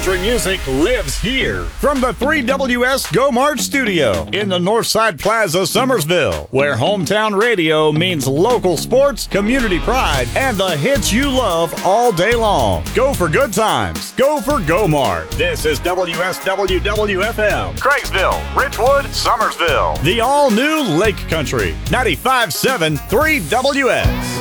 country music lives here. From the 3WS Go March studio in the Northside Plaza, Summersville, where hometown radio means local sports, community pride, and the hits you love all day long. Go for good times. Go for Go March. This is WSWWFM, Craigsville, Richwood, Summersville. The all-new Lake Country, 95.7 3WS.